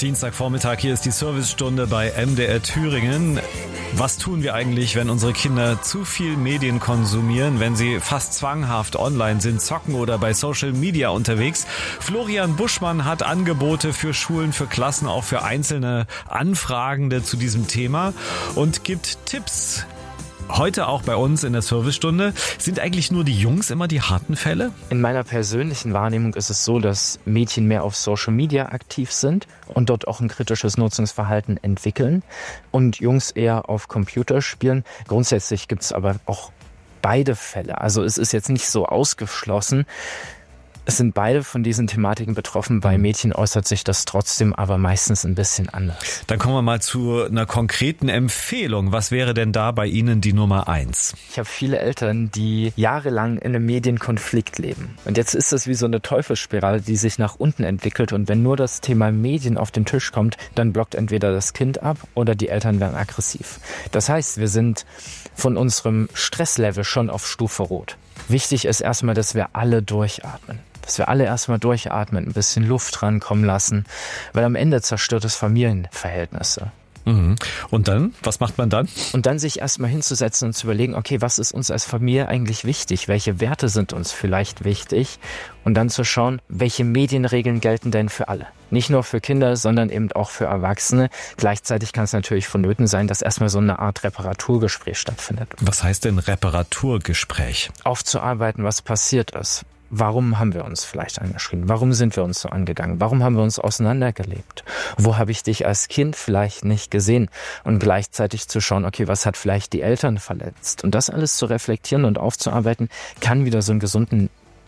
Dienstagvormittag, hier ist die Servicestunde bei MDR Thüringen. Was tun wir eigentlich, wenn unsere Kinder zu viel Medien konsumieren, wenn sie fast zwanghaft online sind, zocken oder bei Social Media unterwegs? Florian Buschmann hat Angebote für Schulen, für Klassen, auch für einzelne Anfragende zu diesem Thema und gibt Tipps. Heute auch bei uns in der Servicestunde. Sind eigentlich nur die Jungs immer die harten Fälle? In meiner persönlichen Wahrnehmung ist es so, dass Mädchen mehr auf Social Media aktiv sind und dort auch ein kritisches Nutzungsverhalten entwickeln und Jungs eher auf Computer spielen. Grundsätzlich gibt es aber auch beide Fälle. Also es ist jetzt nicht so ausgeschlossen. Es sind beide von diesen Thematiken betroffen. Bei Mädchen äußert sich das trotzdem aber meistens ein bisschen anders. Dann kommen wir mal zu einer konkreten Empfehlung. Was wäre denn da bei Ihnen die Nummer 1? Ich habe viele Eltern, die jahrelang in einem Medienkonflikt leben. Und jetzt ist das wie so eine Teufelsspirale, die sich nach unten entwickelt. Und wenn nur das Thema Medien auf den Tisch kommt, dann blockt entweder das Kind ab oder die Eltern werden aggressiv. Das heißt, wir sind von unserem Stresslevel schon auf Stufe Rot. Wichtig ist erstmal, dass wir alle durchatmen. Dass wir alle erstmal durchatmen, ein bisschen Luft rankommen lassen, weil am Ende zerstört es Familienverhältnisse. Mhm. Und dann? Was macht man dann? Und dann sich erstmal hinzusetzen und zu überlegen, okay, was ist uns als Familie eigentlich wichtig? Welche Werte sind uns vielleicht wichtig? Und dann zu schauen, welche Medienregeln gelten denn für alle? Nicht nur für Kinder, sondern eben auch für Erwachsene. Gleichzeitig kann es natürlich vonnöten sein, dass erstmal so eine Art Reparaturgespräch stattfindet. Was heißt denn Reparaturgespräch? Aufzuarbeiten, was passiert ist. Warum haben wir uns vielleicht angeschrien? Warum sind wir uns so angegangen? Warum haben wir uns auseinandergelebt? Wo habe ich dich als Kind vielleicht nicht gesehen? Und gleichzeitig zu schauen, okay, was hat vielleicht die Eltern verletzt? Und das alles zu reflektieren und aufzuarbeiten, kann wieder so einen gesunden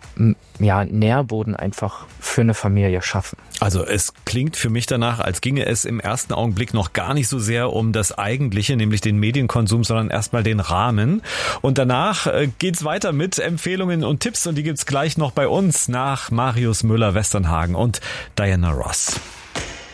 Nährboden einfach für eine Familie schaffen. Also es klingt für mich danach, als ginge es im ersten Augenblick noch gar nicht so sehr um das Eigentliche, nämlich den Medienkonsum, sondern erstmal den Rahmen. Und danach geht's weiter mit Empfehlungen und Tipps und die gibt's gleich noch bei uns nach Marius Müller-Westernhagen und Diana Ross.